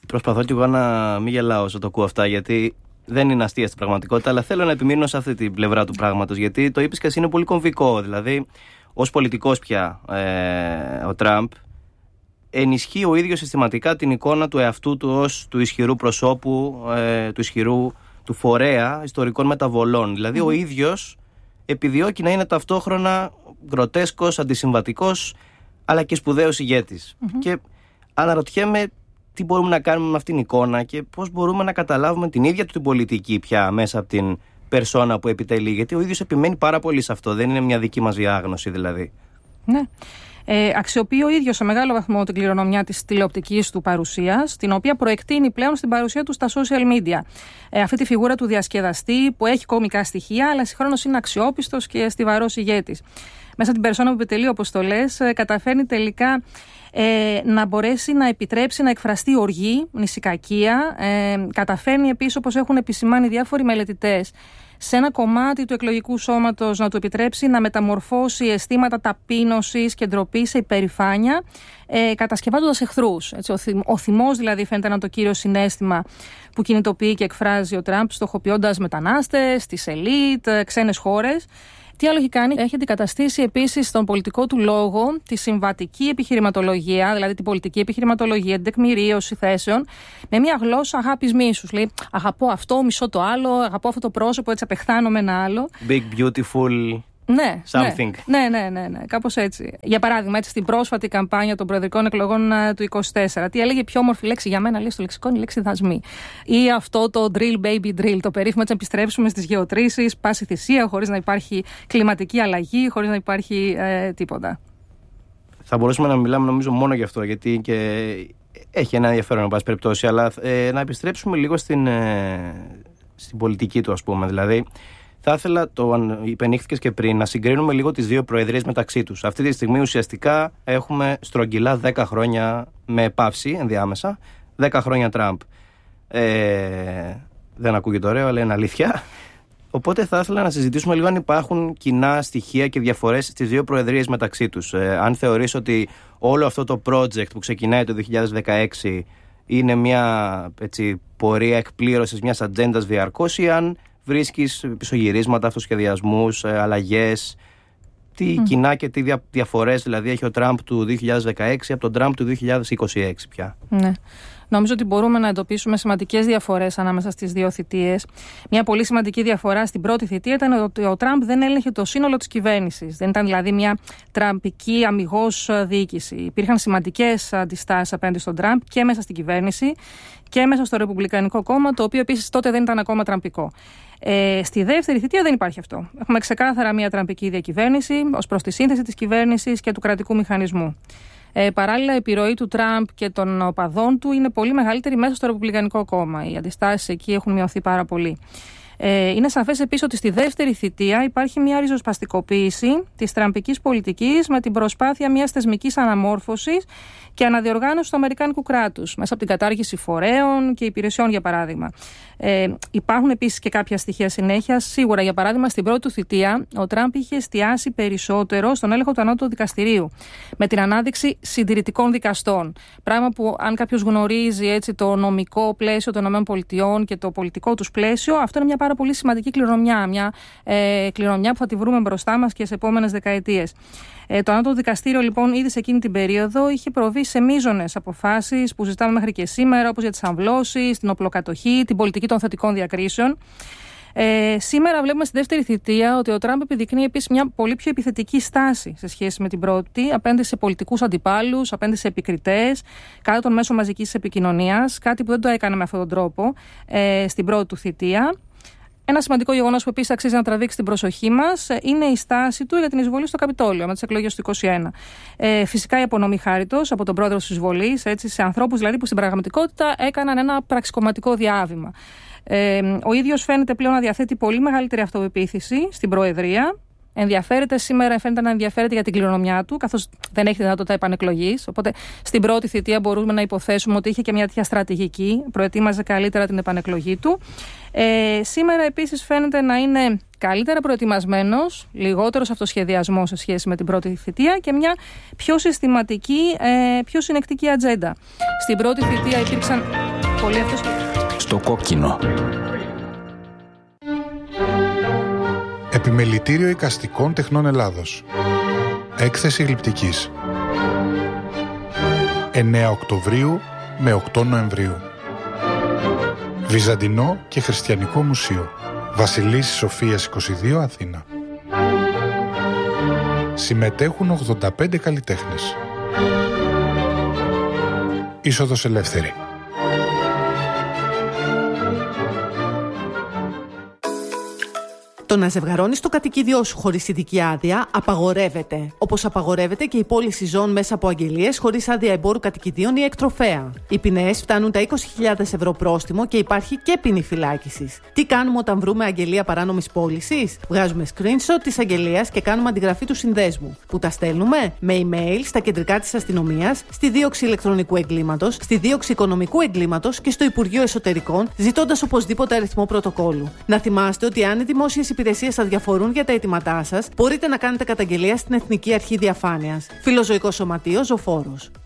Προσπαθώ κι εγώ να μην γελάω όσο το ακούω αυτά, γιατί δεν είναι αστεία στην πραγματικότητα, αλλά θέλω να επιμείνω σε αυτή την πλευρά του πράγματος, γιατί το είπες και εσύ, είναι πολύ κομβικό. Δηλαδή, ως πολιτικός πια, ο Τραμπ ενισχύει ο ίδιος συστηματικά την εικόνα του εαυτού του ως του ισχυρού προσώπου, του ισχυρού του φορέα ιστορικών μεταβολών. Δηλαδή, ο ίδιος επιδιώκει να είναι ταυτόχρονα γκροτέσκος, αντισυμβατικός, αλλά και σπουδαίος ηγέτης. Και αναρωτιέμαι τι μπορούμε να κάνουμε με αυτήν την εικόνα και πώς μπορούμε να καταλάβουμε την ίδια του την πολιτική πια μέσα από την περσόνα που επιτελεί. Γιατί ο ίδιος επιμένει πάρα πολύ σε αυτό. Δεν είναι μια δική μας διάγνωση δηλαδή. Ναι. Αξιοποιεί ο ίδιος σε μεγάλο βαθμό την κληρονομιά της τηλεοπτικής του παρουσίας, την οποία προεκτείνει πλέον στην παρουσία του στα social media. Αυτή τη φιγούρα του διασκεδαστή που έχει κωμικά στοιχεία, αλλά συγχρόνως είναι αξιόπιστος και στιβαρός ηγέτης. Μέσα από την περσόνα που επιτελεί, όπως το λες, καταφέρνει τελικά να μπορέσει να επιτρέψει να εκφραστεί οργή, νησικακία. Καταφέρνει επίσης, όπως έχουν επισημάνει διάφοροι μελετητές, σε ένα κομμάτι του εκλογικού σώματος να του επιτρέψει να μεταμορφώσει αισθήματα ταπείνωσης και ντροπής σε υπερηφάνεια, κατασκευάζοντας εχθρούς. Έτσι, ο θυμός δηλαδή φαίνεται να είναι το κύριο συναίσθημα που κινητοποιεί και εκφράζει ο Τραμπ, στοχοποιώντας μετανάστες, τις ελίτ, ξένες χώρες. Τι άλλο έχει κάνει? Έχει αντικαταστήσει επίσης στον πολιτικό του λόγο τη συμβατική επιχειρηματολογία, δηλαδή την πολιτική επιχειρηματολογία, την τεκμηρίωση θέσεων, με μια γλώσσα αγάπης μίσους. Λέει, αγαπώ αυτό, μισώ το άλλο, αγαπώ αυτό το πρόσωπο, έτσι απεχθάνομαι ένα άλλο. Big, beautiful... Ναι, something. Ναι, κάπως έτσι. Για παράδειγμα, έτσι, στην πρόσφατη καμπάνια των προεδρικών εκλογών του 2024, τι έλεγε πιο όμορφη λέξη για μένα, λέει στο λεξικό, είναι η λέξη δασμή. Ή αυτό το drill, baby drill, το περίφημο έτσι να επιστρέψουμε στις γεωτρήσεις, πάση θυσία, χωρίς να υπάρχει κλιματική αλλαγή, χωρίς να υπάρχει τίποτα. Θα μπορούσαμε να μιλάμε νομίζω μόνο γι' αυτό, γιατί και έχει ένα ενδιαφέρον, εν πάση περιπτώσει, αλλά να επιστρέψουμε λίγο στην πολιτική του, ας πούμε. Δηλαδή, θα ήθελα, το υπενήχθηκες και πριν, να συγκρίνουμε λίγο τις δύο προεδρίες μεταξύ τους. Αυτή τη στιγμή ουσιαστικά έχουμε στρογγυλά 10 χρόνια με παύση ενδιάμεσα, 10 χρόνια Τραμπ. Δεν ακούγεται ωραίο, αλλά είναι αλήθεια. Οπότε θα ήθελα να συζητήσουμε λίγο αν υπάρχουν κοινά στοιχεία και διαφορές στις δύο προεδρίες μεταξύ τους. Αν θεωρείς ότι όλο αυτό το project που ξεκινάει το 2016 είναι μια πορεία εκπλήρωσης μιας ατζέντας διαρκώς, ή αν βρίσκεις πισωγυρίσματα, αυτοσχεδιασμούς, αλλαγές, τι κοινά και τι διαφορές δηλαδή έχει ο Τραμπ του 2016 από τον Τραμπ του 2026 πια. Ναι. Νομίζω ότι μπορούμε να εντοπίσουμε σημαντικές διαφορές ανάμεσα στις δύο θητείες. Μια πολύ σημαντική διαφορά στην πρώτη θητεία ήταν ότι ο Τραμπ δεν έλεγχε το σύνολο της κυβέρνησης. Δεν ήταν δηλαδή μια τραμπική αμιγώς διοίκηση. Υπήρχαν σημαντικές αντιστάσεις απέναντι στον Τραμπ και μέσα στην κυβέρνηση και μέσα στο Ρεπουμπλικανικό κόμμα, το οποίο επίσης τότε δεν ήταν ακόμα τραμπικό. Στη δεύτερη θητεία δεν υπάρχει αυτό. Έχουμε ξεκάθαρα μια τραμπική διακυβέρνηση ως προς τη σύνθεση της κυβέρνησης και του κρατικού μηχανισμού. Παράλληλα, η επιρροή του Τραμπ και των οπαδών του είναι πολύ μεγαλύτερη μέσα στο Ρεπουμπλικανικό κόμμα. Οι αντιστάσεις εκεί έχουν μειωθεί πάρα πολύ. Είναι σαφές επίσης ότι στη δεύτερη θητεία υπάρχει μια ριζοσπαστικοποίηση της τραμπικής πολιτικής με την προσπάθεια μιας θεσμικής αναμόρφωσης και αναδιοργάνωσης του αμερικάνικου κράτους μέσα από την κατάργηση φορέων και υπηρεσιών, για παράδειγμα. Υπάρχουν επίσης και κάποια στοιχεία συνέχεια. Σίγουρα, για παράδειγμα, στην πρώτη του θητεία ο Τραμπ είχε εστιάσει περισσότερο στον έλεγχο του ανώτατου δικαστηρίου με την ανάδειξη συντηρητικών δικαστών. Πράγμα που, αν κάποιος γνωρίζει έτσι, το νομικό πλαίσιο των ΗΠΑ και το πολιτικό τους πλαίσιο, αυτό είναι μια πάρα πολύ σημαντική κληρονομιά. Μια κληρονομιά που θα τη βρούμε μπροστά μας και σε επόμενες δεκαετίες. Το Ανώτατο Δικαστήριο, λοιπόν, ήδη σε εκείνη την περίοδο είχε προβεί σε μείζονες αποφάσεις που συζητάμε μέχρι και σήμερα, όπως για τις αμβλώσεις, την οπλοκατοχή, την πολιτική των θετικών διακρίσεων. Σήμερα βλέπουμε στη δεύτερη θητεία ότι ο Τραμπ επιδεικνύει επίσης μια πολύ πιο επιθετική στάση σε σχέση με την πρώτη, απέναντι σε πολιτικούς αντιπάλους, απέναντι σε επικριτές, κατά των μέσων μαζικής επικοινωνίας, κάτι που δεν το έκανε με αυτόν τον τρόπο στην πρώτη του θητεία. Ένα σημαντικό γεγονός που επίσης αξίζει να τραβήξει την προσοχή μας είναι η στάση του για την εισβολή στο Καπιτόλιο με τις εκλογές του 2021. Φυσικά η απονομή χάριτος από τον πρόεδρο της εισβολής, σε ανθρώπους δηλαδή που στην πραγματικότητα έκαναν ένα πραξικομματικό διάβημα. Ο ίδιος φαίνεται πλέον να διαθέτει πολύ μεγαλύτερη αυτοπεποίθηση στην Προεδρία. Σήμερα φαίνεται να ενδιαφέρεται για την κληρονομιά του, καθώς δεν έχει δυνατότητα επανεκλογής. Οπότε στην πρώτη θητεία μπορούμε να υποθέσουμε ότι είχε και μια τέτοια στρατηγική, προετοίμαζε καλύτερα την επανεκλογή του. Σήμερα επίσης φαίνεται να είναι καλύτερα προετοιμασμένος, λιγότερος αυτοσχεδιασμός σε σχέση με την πρώτη θητεία και μια πιο συστηματική, πιο συνεκτική ατζέντα. Στην πρώτη θητεία υπήρξαν πολύ αυτός. Στο κόκκινο. Επιμελητήριο Εικαστικών Τεχνών Ελλάδος. Έκθεση γλυπτικής. 9 Οκτωβρίου με 8 Νοεμβρίου. Βυζαντινό και Χριστιανικό Μουσείο. Βασιλίσσης Σοφίας 22, Αθήνα. Συμμετέχουν 85 καλλιτέχνες. Είσοδος ελεύθερη. Το να ζευγαρώνεις το κατοικίδιό σου χωρίς ειδική άδεια απαγορεύεται. Όπως απαγορεύεται και η πώληση ζώων μέσα από αγγελίες χωρίς άδεια εμπόρου κατοικιδίων ή εκτροφέα. Οι ποινές φτάνουν τα 20.000 ευρώ πρόστιμο και υπάρχει και ποινή φυλάκισης. Τι κάνουμε όταν βρούμε αγγελία παράνομης πώλησης? Βγάζουμε screenshot της αγγελίας και κάνουμε αντιγραφή του συνδέσμου. Που τα στέλνουμε με email στα κεντρικά της αστυνομίας, στη δίωξη ηλεκτρονικού εγκλήματος, στη δίωξη οικονομικού εγκλήματος και στο Υπουργείο Εσωτερικών, ζητώντας οπωσδήποτε αριθμό πρωτοκόλλου. Να θυμάστε ότι αν οι δημόσιες υπηρεσίες σας διαφορούν για τα αιτήματά σας, μπορείτε να κάνετε καταγγελία στην Εθνική Αρχή Διαφάνειας. Φιλοζωικό Σωματείο Ζωφόρος.